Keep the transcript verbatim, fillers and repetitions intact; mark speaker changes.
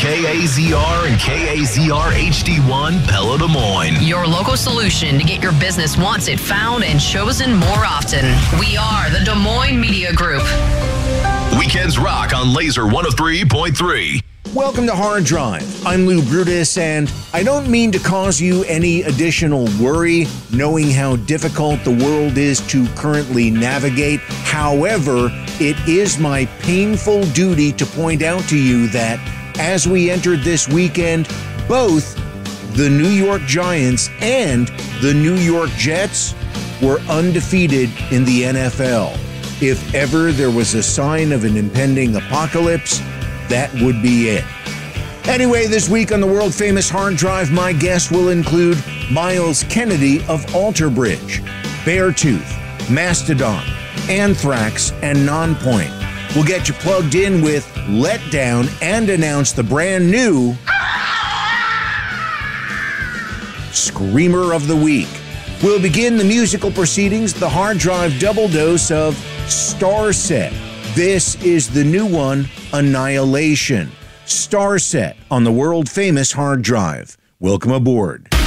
Speaker 1: K A Z R and K A Z R H D one Pella Des Moines.
Speaker 2: Your local solution to get your business once it found and chosen more often. We are the Des Moines Media Group.
Speaker 1: Weekends rock on Laser one oh three point three.
Speaker 3: Welcome to Hard Drive. I'm Lou Brutus, and I don't mean to cause you any additional worry knowing how difficult the world is to currently navigate. However, it is my painful duty to point out to you that as we entered this weekend, both the New York Giants and the New York Jets were undefeated in the N F L. If ever there was a sign of an impending apocalypse, that would be it. Anyway, this week on the world-famous Hard Drive, my guests will include Myles Kennedy of Alter Bridge, Beartooth, Mastodon, Anthrax, and Nonpoint. We'll get you plugged in with Letdown and announce the brand new Screamer of the Week. We'll begin the musical proceedings, the Hard Drive double dose of Starset. This is the new one, Annihilation. Starset on the world-famous Hard Drive. Welcome aboard.